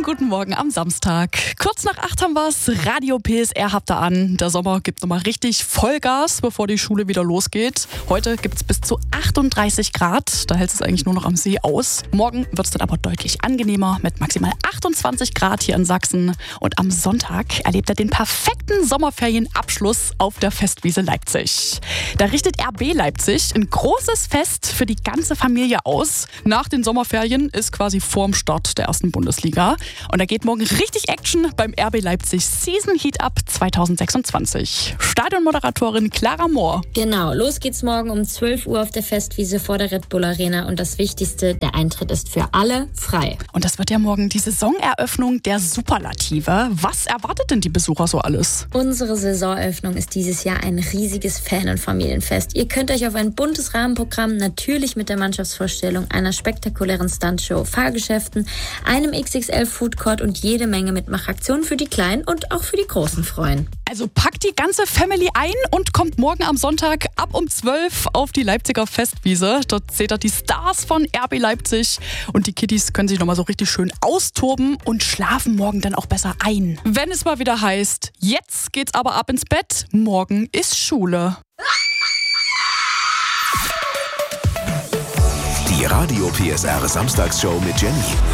guten Morgen am Samstag. Kurz nach 8 haben wir's. Radio PSR habt ihr an. Der Sommer gibt nochmal richtig Vollgas, bevor die Schule wieder losgeht. Heute gibt's bis zu 38 Grad. Da hält es eigentlich nur noch am See aus. Morgen wird's dann aber deutlich angenehmer mit maximal 28 Grad hier in Sachsen. Und am Sonntag erlebt er den perfekten Sommerferienabschluss auf der Festwiese Leipzig. Da richtet RB Leipzig ein großes Fest für die ganze Familie aus. Nach den Sommerferien ist quasi vorm Start der ersten Bundesliga. Und da geht morgen richtig Action beim RB Leipzig Season Heat Up 2026. Stadionmoderatorin Clara Mohr. Genau, los geht's morgen um 12 Uhr auf der Festwiese vor der Red Bull Arena. Und das Wichtigste, der Eintritt ist für alle frei. Und das wird ja morgen die Saisoneröffnung der Superlative. Was erwartet denn die Besucher so alles? Unsere Saisoneröffnung ist dieses Jahr ein riesiges Fan- und Familienfest. Ihr könnt euch auf ein buntes Rahmenprogramm, natürlich mit der Mannschaftsvorstellung, einer spektakulären Stuntshow, Fahrgeschäften, einem XXL-Foodcourt und jede Menge Mitmachaktionen für die Kleinen und auch für die Großen freuen. Also packt die ganze Family ein und kommt morgen am Sonntag ab um 12 auf die Leipziger Festwiese. Dort seht ihr die Stars von RB Leipzig und die Kiddies können sich nochmal so richtig schön austoben und schlafen morgen dann auch besser ein. Wenn es mal wieder heißt, jetzt geht's aber ab ins Bett, morgen ist Schule. Die Radio PSR Samstagsshow mit Jenny.